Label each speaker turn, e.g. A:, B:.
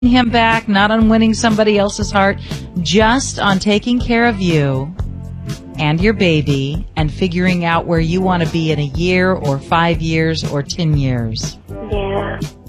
A: him back, not on winning somebody else's heart, just on taking care of you and your baby and figuring out where you want to be in a year or 5 years or 10 years.
B: Yeah.